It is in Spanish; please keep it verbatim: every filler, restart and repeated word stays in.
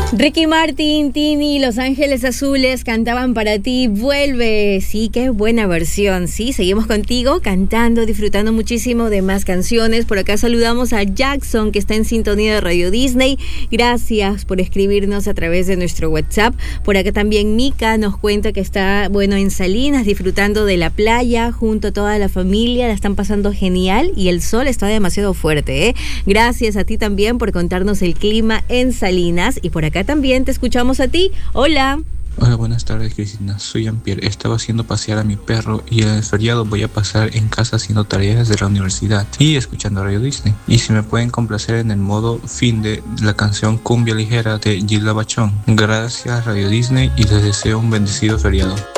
Ricky Martin, Tini, Los Ángeles Azules cantaban para ti, vuelve. Sí, qué buena versión, sí, seguimos contigo cantando, disfrutando muchísimo de más canciones. Por acá saludamos a Jackson, que está en sintonía de Radio Disney. Gracias por escribirnos a través de nuestro WhatsApp. Por acá también Mika nos cuenta que está, bueno, en Salinas, disfrutando de la playa junto a toda la familia, la están pasando genial y el sol está demasiado fuerte, ¿eh? Gracias a ti también por contarnos el clima en Salinas. Y por acá también te escuchamos a ti. Hola. Hola, buenas tardes, Cristina. Soy Jean-Pierre. Estaba haciendo pasear a mi perro y en el feriado voy a pasar en casa haciendo tareas de la universidad y escuchando Radio Disney. Y si me pueden complacer en el modo fin de la canción Cumbia Ligera de Gilda Bachón. Gracias, Radio Disney, y les deseo un bendecido feriado.